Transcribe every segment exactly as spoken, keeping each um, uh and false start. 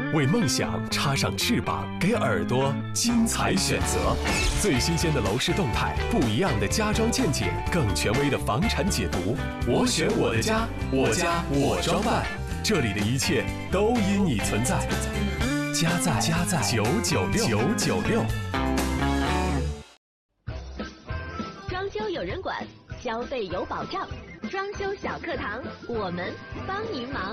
为梦想插上翅膀，给耳朵精彩选择。最新鲜的楼市动态，不一样的家装见解，更权威的房产解读。我选我的家，我家我装扮，这里的一切都因你存在。家在家在九九六九九六。 装修有人管，消费有保障。装修小课堂，我们帮您忙。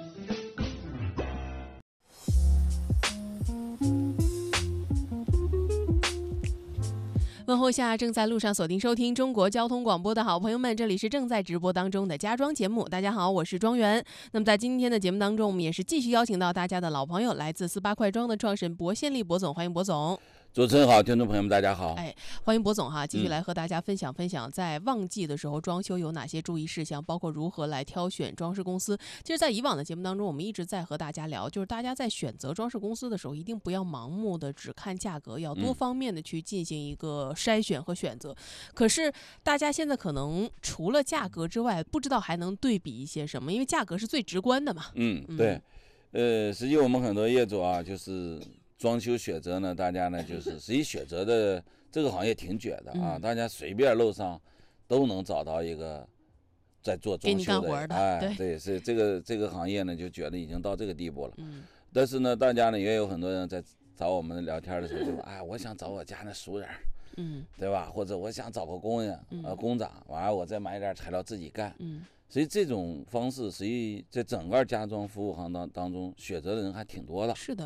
问候下正在路上锁定收听中国交通广播的好朋友们，这里是正在直播当中的家装节目。大家好，我是庄园。那么在今天的节目当中，我们也是继续邀请到大家的老朋友，来自四八快装的创始人薄宪利薄总，欢迎薄总。 主持人好，听众朋友们大家好。 哎，欢迎薄总哈，继续来和大家分享分享在旺季的时候装修有哪些注意事项，包括如何来挑选装饰公司。其实在以往的节目当中，我们一直在和大家聊，就是大家在选择装饰公司的时候，一定不要盲目的只看价格，要多方面的去进行一个筛选和选择。可是大家现在可能除了价格之外，不知道还能对比一些什么，因为价格是最直观的嘛。 嗯，对，呃，实际我们很多业主啊，就是装修选择呢，大家呢就是实际选择的这个行业挺卷的啊，嗯、大家随便路上都能找到一个在做装修的， 的哎， 对， 对，是这个这个行业呢就觉得已经到这个地步了。嗯，但是呢，大家呢也有很多人在找我们聊天的时候就说，哎，我想找我家那熟人。嗯，对吧？或者我想找个工人，呃，工长，完了我再买点材料自己干。嗯，所以这种方式，实际在整个家装服务行当当中，选择的人还挺多的。 是的。